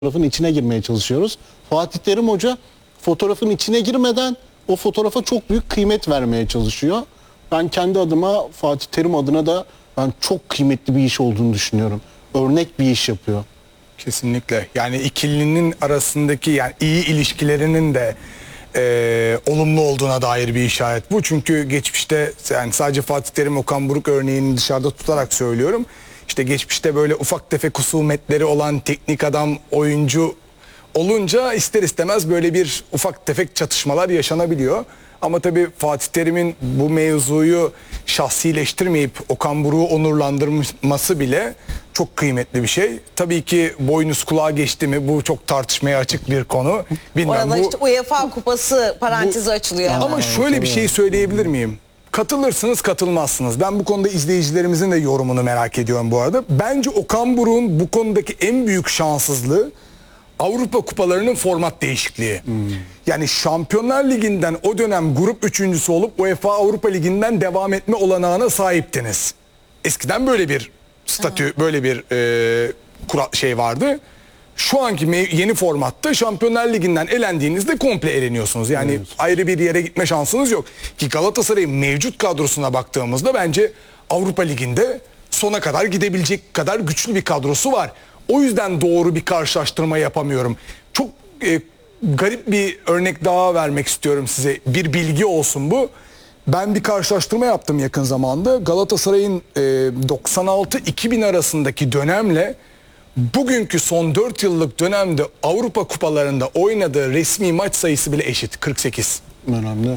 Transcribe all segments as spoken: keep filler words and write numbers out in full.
fotoğrafın içine girmeye çalışıyoruz. Fatih Terim Hoca fotoğrafın içine girmeden o fotoğrafa çok büyük kıymet vermeye çalışıyor. Ben kendi adıma Fatih Terim adına da ben çok kıymetli bir iş olduğunu düşünüyorum. Örnek bir iş yapıyor. Kesinlikle. Yani ikilinin arasındaki yani iyi ilişkilerinin de e, olumlu olduğuna dair bir işaret bu. Çünkü geçmişte yani sadece Fatih Terim, Okan Buruk örneğini dışarıda tutarak söylüyorum. İşte geçmişte böyle ufak tefek husumetleri olan teknik adam, oyuncu olunca ister istemez böyle bir ufak tefek çatışmalar yaşanabiliyor. Ama tabii Fatih Terim'in bu mevzuyu şahsileştirmeyip Okan Buruk'u onurlandırması bile çok kıymetli bir şey. Tabii ki boynuz kulağa geçti mi bu çok tartışmaya açık bir konu. Bilmem, Orada bu, işte UEFA kupası parantezi bu, açılıyor. Ama hemen. şöyle bir şey söyleyebilir miyim? Katılırsınız, katılmazsınız. Ben bu konuda izleyicilerimizin de yorumunu merak ediyorum bu arada. Bence Okan Buruk'un bu konudaki en büyük şanssızlığı Avrupa kupalarının format değişikliği. Hmm. Yani Şampiyonlar Ligi'nden o dönem grup üçüncüsü olup UEFA Avrupa Ligi'nden devam etme olanağına sahiptiniz. Eskiden böyle bir statü, Aha. böyle bir e, kural şey vardı. Şu anki yeni formatta Şampiyonlar Ligi'nden elendiğinizde komple eleniyorsunuz. Yani evet. ayrı bir yere gitme şansınız yok. Ki Galatasaray'ın mevcut kadrosuna baktığımızda bence Avrupa Ligi'nde sona kadar gidebilecek kadar güçlü bir kadrosu var. O yüzden doğru bir karşılaştırma yapamıyorum. Çok e, garip bir örnek daha vermek istiyorum size. Bir bilgi olsun bu. Ben bir karşılaştırma yaptım yakın zamanda. Galatasaray'ın e, doksan altı iki bin arasındaki dönemle bugünkü son dört yıllık dönemde Avrupa kupalarında oynadığı resmi maç sayısı bile eşit. kırk sekiz. Önemli.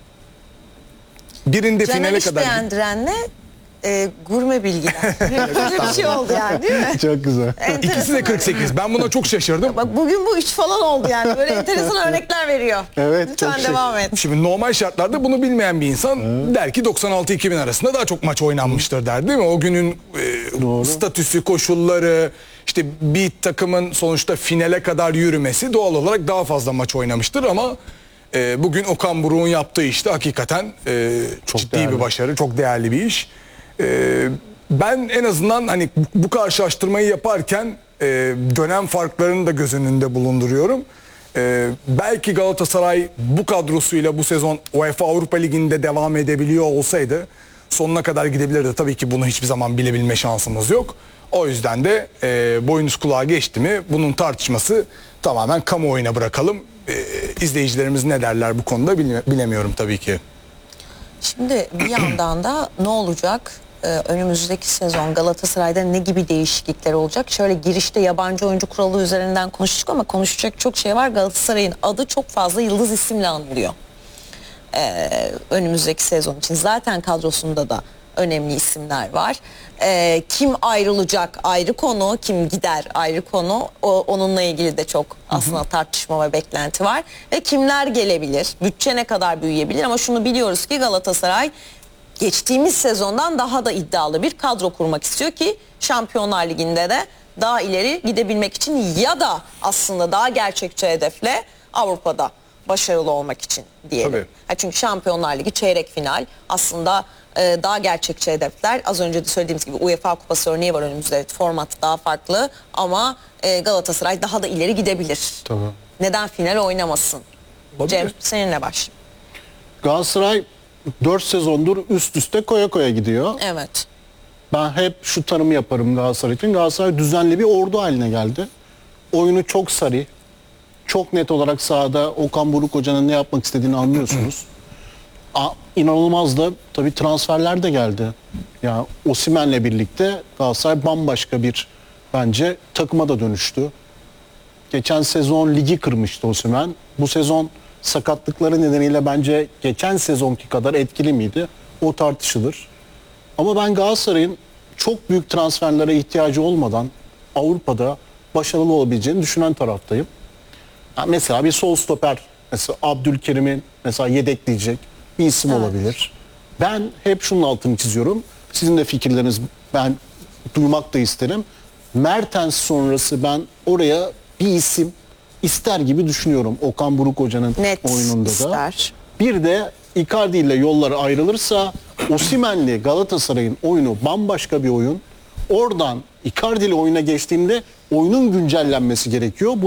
Birinde Caner finale kadar... beğendirenle e, gurme bilgiler. Böyle bir şey oldu yani, değil mi? Çok güzel. İkisi de kırk sekiz. Ben buna çok şaşırdım. Bak bugün bu üç falan oldu yani. Böyle enteresan örnekler veriyor. Evet. Lütfen çok devam şey. et. Şimdi normal şartlarda bunu bilmeyen bir insan evet. der ki doksan altı iki bin arasında daha çok maç oynanmıştır der, değil mi? O günün e, statüsü, koşulları, işte bir takımın sonuçta finale kadar yürümesi doğal olarak daha fazla maç oynamıştır ama e, bugün Okan Buruk'un yaptığı işte hakikaten e, çok ciddi değerli bir başarı, çok değerli bir iş. E, ben en azından hani bu karşılaştırmayı yaparken e, dönem farklarını da göz önünde bulunduruyorum. Ee, belki Galatasaray bu kadrosuyla bu sezon UEFA Avrupa Ligi'nde devam edebiliyor olsaydı sonuna kadar gidebilirdi. Tabii ki bunu hiçbir zaman bilebilme şansımız yok. O yüzden de e, boynuz kulağa geçti mi bunun tartışması tamamen kamuoyuna bırakalım. E, izleyicilerimiz ne derler bu konuda bile, bilemiyorum tabii ki. Şimdi bir yandan da ne olacak? Ee, önümüzdeki sezon Galatasaray'da ne gibi değişiklikler olacak? Şöyle girişte yabancı oyuncu kuralı üzerinden konuştuk ama konuşacak çok şey var. Galatasaray'ın adı çok fazla yıldız isimle anılıyor. Ee, önümüzdeki sezon için zaten kadrosunda da önemli isimler var. Ee, kim ayrılacak ayrı konu, kim gider ayrı konu. O, onunla ilgili de çok aslında hı hı. tartışma ve beklenti var. Ve kimler gelebilir? Bütçe ne kadar büyüyebilir? Ama şunu biliyoruz ki Galatasaray geçtiğimiz sezondan daha da iddialı bir kadro kurmak istiyor ki Şampiyonlar Ligi'nde de daha ileri gidebilmek için ya da aslında daha gerçekçi hedefle Avrupa'da başarılı olmak için diyelim. Ha çünkü Şampiyonlar Ligi çeyrek final aslında e, daha gerçekçi hedefler. Az önce de söylediğimiz gibi UEFA Kupası örneği var önümüzde. Format daha farklı ama e, Galatasaray daha da ileri gidebilir. Tabii. Neden final oynamasın? Olabilir. Cem seninle baş. Galatasaray dört sezondur üst üste koya koya gidiyor. Evet. Ben hep şu tanımı yaparım Galatasaray için. Galatasaray düzenli bir ordu haline geldi. Oyunu çok sarı. Çok net olarak sahada Okan Buruk Hoca'nın ne yapmak istediğini anlıyorsunuz. A, inanılmaz da tabii transferler de geldi. Ya Osimhen'le birlikte Galatasaray bambaşka bir bence takıma da dönüştü. Geçen sezon ligi kırmıştı Osimhen. Bu sezon sakatlıkları nedeniyle bence geçen sezonki kadar etkili miydi? O tartışılır. Ama ben Galatasaray'ın çok büyük transferlere ihtiyacı olmadan Avrupa'da başarılı olabileceğini düşünen taraftayım. Yani mesela bir sol stoper, mesela Abdülkerim'in mesela yedekleyecek bir isim evet. olabilir. Ben hep şunun altını çiziyorum. Sizin de fikirleriniz ben duymak da isterim. Mertens sonrası ben oraya bir isim ister gibi düşünüyorum Okan Buruk Hoca'nın oyununda da. Ister. Bir de Icardi ile yolları ayrılırsa Osimhen'li Galatasaray'ın oyunu bambaşka bir oyun. Oradan Icardi ile oyuna geçtiğimde oyunun güncellenmesi gerekiyor. Bu